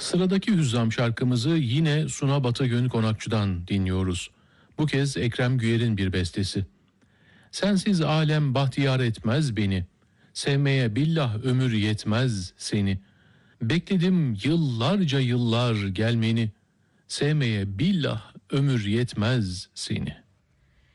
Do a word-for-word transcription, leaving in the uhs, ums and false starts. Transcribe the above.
Sıradaki Hüzzam şarkımızı yine Suna Batagön Konakçı'dan dinliyoruz. Bu kez Ekrem Güyer'in bir bestesi. Sensiz alem bahtiyar etmez beni, sevmeye billah ömür yetmez seni. Bekledim yıllarca yıllar gelmeni, sevmeye billah ömür yetmez seni.